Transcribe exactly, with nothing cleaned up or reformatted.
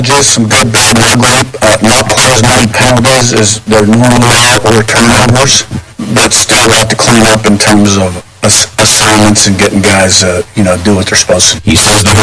Just some good, bad, no great, uh, not quite as many penalties as there normally are or turnovers, but still we have to clean up in terms of ass- assignments and getting guys, uh, you know, do what they're supposed to. He says the